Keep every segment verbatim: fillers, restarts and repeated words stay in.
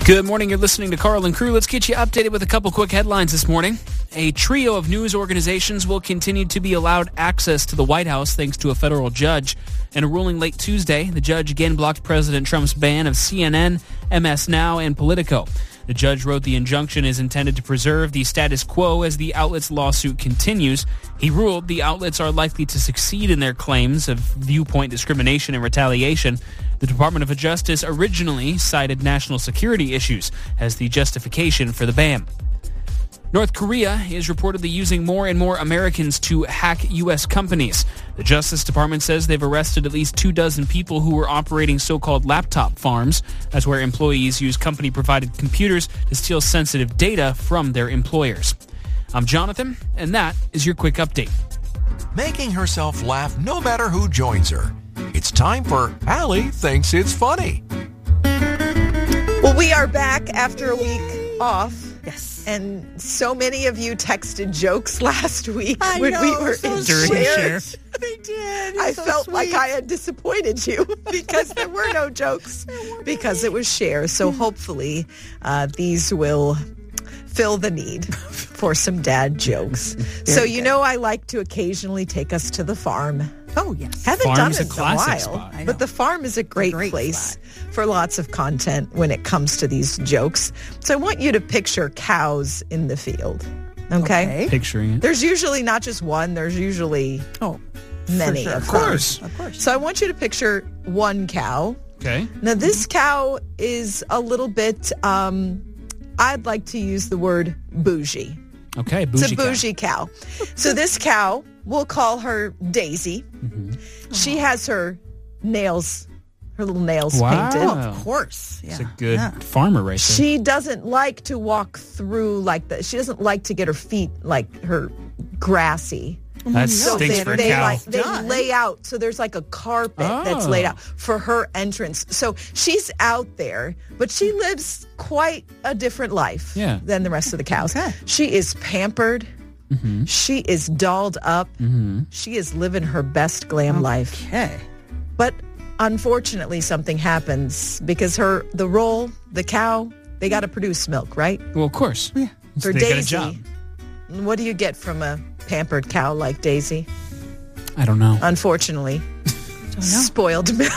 Good morning. You're listening to Carl and Crew. Let's get you updated with a couple quick headlines this morning. A trio of news organizations will continue to be allowed access to the White House thanks to a federal judge. In a ruling late Tuesday, the judge again blocked President Trump's ban of C N N, M S Now, and Politico. The judge wrote the injunction is intended to preserve the status quo as the outlet's lawsuit continues. He ruled the outlets are likely to succeed in their claims of viewpoint discrimination and retaliation. The Department of Justice originally cited national security issues as the justification for the ban. North Korea is reportedly using more and more Americans to hack U S companies. The Justice Department says they've arrested at least two dozen people who were operating so-called laptop farms. That's where employees use company-provided computers to steal sensitive data from their employers. I'm Jonathan, and that is your quick update. Making herself laugh no matter who joins her. It's time for Allie Thinks It's Funny. Well, we are back after a week off. Yes. And so many of you texted jokes last week I when know, we were so in During the share. share. They did. I So felt sweet. like I had disappointed you because there were no jokes because it was share. So hopefully uh, these will fill the need for some dad jokes. So you good. know I like to occasionally take us to the farm. Oh, yes. Haven't Farm done is it a in a classic while, spot. I know. but the farm is a great, great place spot. for lots of content when it comes to these jokes. So I want you to picture cows in the field, okay? Okay. Picturing it. There's usually not just one, there's usually Oh, many, sure. of Of course. them. Of course. So I want you to picture one cow. Okay. Now, this cow is a little bit, um, I'd like to use the word bougie. Okay, bougie It's a cow. bougie cow. So this cow, we'll call her Daisy. Mm-hmm. She has her nails, her little nails Wow. painted. Oh, of course. Yeah. It's a good Yeah. farmer right there. She doesn't like to walk through like that. She doesn't like to get her feet like her grassy. That So stinks they, for a they cow. like they Done. lay out. So there's like a carpet that's Oh. laid out for her entrance. So she's out there, but she lives quite a different life Yeah. than the rest of the cows. Okay. She is pampered. Mm-hmm. She is dolled up. She is living her best glam life. Okay. But unfortunately, something happens because her the role, the cow, they got to produce milk, right? Well, of course. Yeah. So For they got a Daisy, job. what do you get from a pampered cow like Daisy? I don't know. Unfortunately, spoiled milk.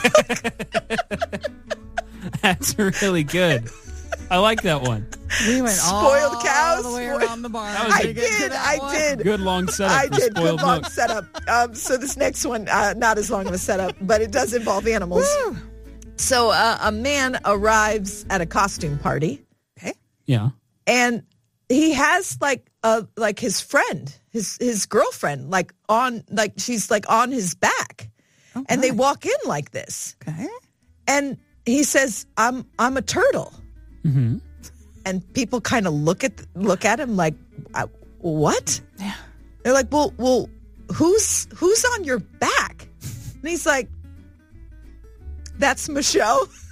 That's really good. I like that one. We went Spoiled all cows, the way spoiled- around the barn. That was I to get to did, that I one. did. Good long setup I for did. Good spoiled long milk. setup. Um, so this next one, uh, not as long of a setup, but it does involve animals. Woo. So uh, a man arrives at a costume party, Okay. Yeah. and he has like a like his friend, his his girlfriend, like on like she's like on his back, Oh, and they nice. walk in like this, Okay. and he says, "I'm I'm a turtle," Mm-hmm. and people kind of look at look at him like, "Uh, "What?" Yeah. They're like, "Well, well, who's who's on your back?" And he's like, "That's Michelle."